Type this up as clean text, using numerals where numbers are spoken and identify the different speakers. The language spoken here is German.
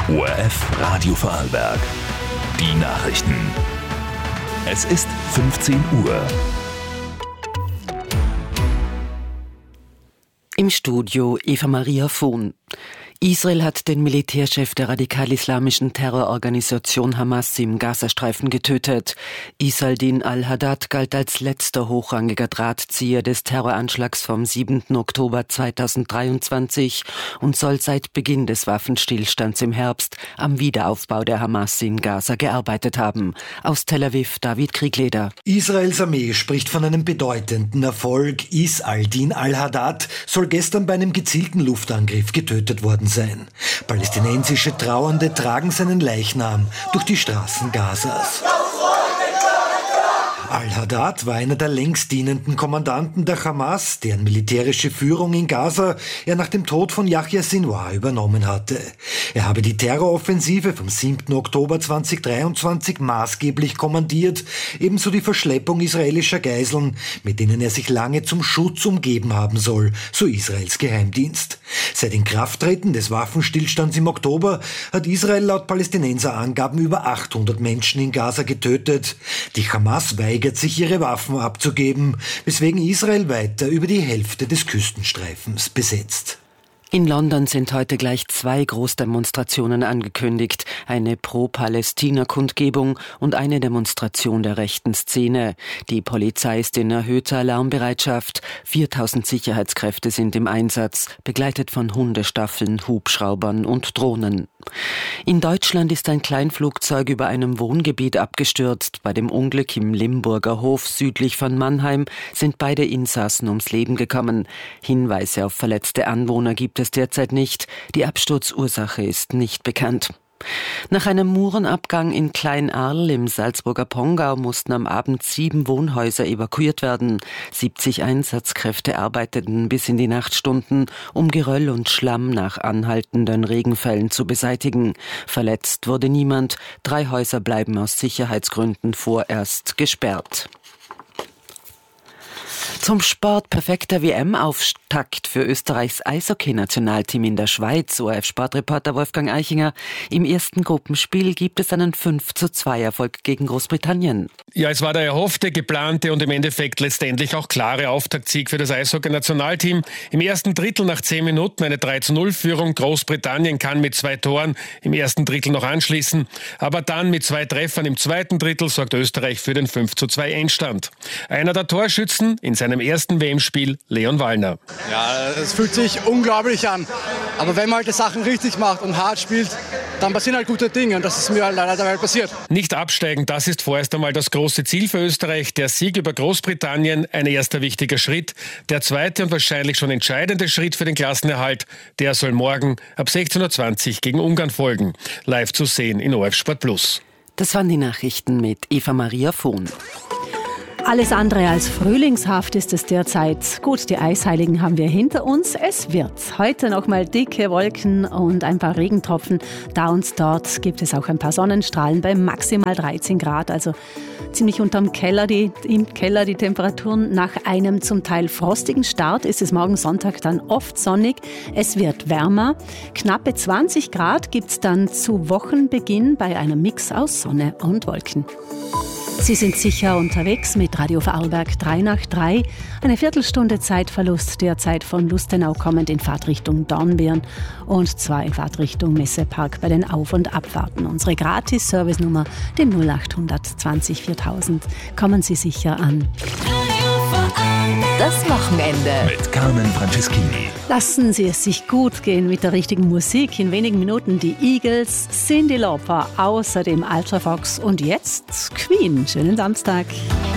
Speaker 1: ORF Radio Vorarlberg. Die Nachrichten. Es ist 15 Uhr.
Speaker 2: Im Studio Eva Maria Vohn. Israel hat den Militärchef der radikal-islamischen Terrororganisation Hamas im Gazastreifen getötet. Isaldin al-Haddad galt als letzter hochrangiger Drahtzieher des Terroranschlags vom 7. Oktober 2023 und soll seit Beginn des Waffenstillstands im Herbst am Wiederaufbau der Hamas in Gaza gearbeitet haben. Aus Tel Aviv David Kriegleder.
Speaker 3: Israels Armee spricht von einem bedeutenden Erfolg. Isaldin al-Haddad soll gestern bei einem gezielten Luftangriff getötet worden sein. Palästinensische Trauernde tragen seinen Leichnam durch die Straßen Gazas. Al-Haddad war einer der längst dienenden Kommandanten der Hamas, deren militärische Führung in Gaza er nach dem Tod von Yahya Sinwar übernommen hatte. Er habe die Terroroffensive vom 7. Oktober 2023 maßgeblich kommandiert, ebenso die Verschleppung israelischer Geiseln, mit denen er sich lange zum Schutz umgeben haben soll, so Israels Geheimdienst. Seit Inkrafttreten des Waffenstillstands im Oktober hat Israel laut Palästinenserangaben über 800 Menschen in Gaza getötet. Die Hamas weigert sich, ihre Waffen abzugeben, weswegen Israel weiter über die Hälfte des Küstenstreifens besetzt.
Speaker 2: In London sind heute gleich 2 Großdemonstrationen angekündigt. Eine Pro-Palästina-Kundgebung und eine Demonstration der rechten Szene. Die Polizei ist in erhöhter Alarmbereitschaft. 4000 Sicherheitskräfte sind im Einsatz, begleitet von Hundestaffeln, Hubschraubern und Drohnen. In Deutschland ist ein Kleinflugzeug über einem Wohngebiet abgestürzt. Bei dem Unglück im Limburger Hof südlich von Mannheim sind beide Insassen ums Leben gekommen. Hinweise auf verletzte Anwohner gibt es derzeit nicht. Die Absturzursache ist nicht bekannt. Nach einem Murenabgang in Klein-Arl im Salzburger Pongau mussten am Abend 7 Wohnhäuser evakuiert werden. 70 Einsatzkräfte arbeiteten bis in die Nachtstunden, um Geröll und Schlamm nach anhaltenden Regenfällen zu beseitigen. Verletzt wurde niemand. 3 Häuser bleiben aus Sicherheitsgründen vorerst gesperrt. Zum Sport: perfekter WM-Auftakt für Österreichs Eishockey-Nationalteam in der Schweiz. ORF-Sportreporter Wolfgang Eichinger. Im ersten Gruppenspiel gibt es einen 5:2-Erfolg gegen Großbritannien.
Speaker 4: Ja, es war der erhoffte, geplante und im Endeffekt letztendlich auch klare Auftaktsieg für das Eishockey-Nationalteam. Im ersten Drittel nach 10 Minuten eine 3:0-Führung. Großbritannien kann mit 2 Toren im ersten Drittel noch anschließen. Aber dann mit 2 Treffern im zweiten Drittel sorgt Österreich für den 5:2 Endstand. Einer der Torschützen in seinem ersten WM-Spiel, Leon Wallner.
Speaker 5: Ja, es fühlt sich unglaublich an. Aber wenn man halt die Sachen richtig macht und hart spielt, dann passieren halt gute Dinge. Und das ist mir halt leider dabei passiert.
Speaker 4: Nicht absteigen, das ist vorerst einmal das große Ziel für Österreich. Der Sieg über Großbritannien, ein erster wichtiger Schritt. Der zweite und wahrscheinlich schon entscheidende Schritt für den Klassenerhalt, der soll morgen ab 16:20 Uhr gegen Ungarn folgen. Live zu sehen in ORF Sport Plus.
Speaker 2: Das waren die Nachrichten mit Eva Maria Vohn.
Speaker 6: Alles andere als frühlingshaft ist es derzeit. Gut, die Eisheiligen haben wir hinter uns. Es wird heute noch mal dicke Wolken und ein paar Regentropfen. Da und dort gibt es auch ein paar Sonnenstrahlen bei maximal 13 Grad. Also ziemlich im Keller die Temperaturen. Nach einem zum Teil frostigen Start ist es morgen Sonntag dann oft sonnig. Es wird wärmer. Knappe 20 Grad gibt es dann zu Wochenbeginn bei einem Mix aus Sonne und Wolken. Sie sind sicher unterwegs mit Radio Vorarlberg 3 nach 3. Eine Viertelstunde Zeitverlust derzeit von Lustenau kommend in Fahrtrichtung Dornbirn und 2 in Fahrtrichtung Messepark bei den Auf- und Abfahrten. Unsere Gratis-Service-Nummer, die 0800 20 4000. Kommen Sie sicher an.
Speaker 7: Das Wochenende
Speaker 1: Mit Carmen Franceschini.
Speaker 6: Lassen Sie es sich gut gehen mit der richtigen Musik. In wenigen Minuten die Eagles, Cyndi Lauper, außerdem Ultravox und jetzt Queen. Schönen Samstag.